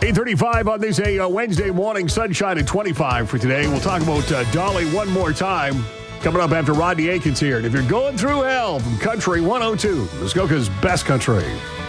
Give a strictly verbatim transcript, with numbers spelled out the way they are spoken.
eight thirty-five on this a uh, Wednesday morning, sunshine at twenty-five for today. We'll talk about uh, Dolly one more time coming up after Rodney Aikens here. And if you're going through hell from Country one oh two, Muskoka's best country.